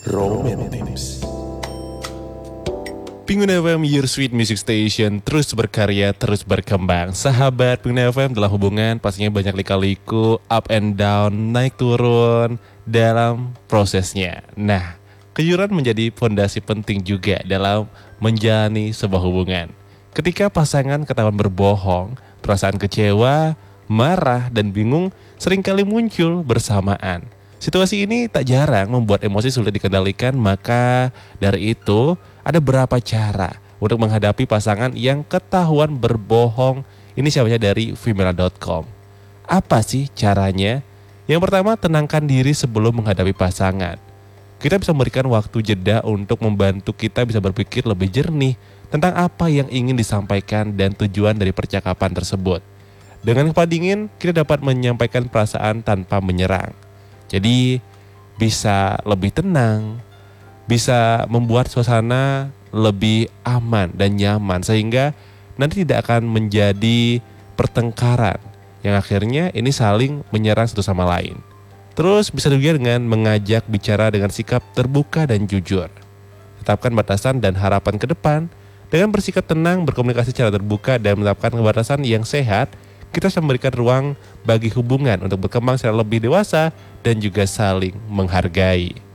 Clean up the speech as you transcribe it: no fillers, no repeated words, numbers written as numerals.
Romantics. Pengguna FM, Your Sweet Music Station, terus berkarya, terus berkembang. Sahabat pengguna FM, dalam hubungan pastinya banyak lika-liku, up and down, naik turun dalam prosesnya. Nah, kejujuran menjadi fondasi penting juga dalam menjalani sebuah hubungan. Ketika pasangan ketahuan berbohong, perasaan kecewa, marah, dan bingung seringkali muncul bersamaan. Situasi ini tak jarang membuat emosi sulit dikendalikan, maka dari itu ada beberapa cara untuk menghadapi pasangan yang ketahuan berbohong. Ini siapanya dari female.com. Apa sih caranya? Yang pertama, tenangkan diri sebelum menghadapi pasangan. Kita bisa memberikan waktu jeda untuk membantu kita bisa berpikir lebih jernih tentang apa yang ingin disampaikan dan tujuan dari percakapan tersebut. Dengan kepala dingin, kita dapat menyampaikan perasaan tanpa menyerang. Jadi bisa lebih tenang, bisa membuat suasana lebih aman dan nyaman sehingga nanti tidak akan menjadi pertengkaran yang akhirnya ini saling menyerang satu sama lain. Terus bisa juga dengan mengajak bicara dengan sikap terbuka dan jujur. Tetapkan batasan dan harapan ke depan. Dengan bersikap tenang, berkomunikasi secara terbuka dan menetapkan batasan yang sehat, kita bisa memberikan ruang bagi hubungan untuk berkembang secara lebih dewasa dan juga saling menghargai.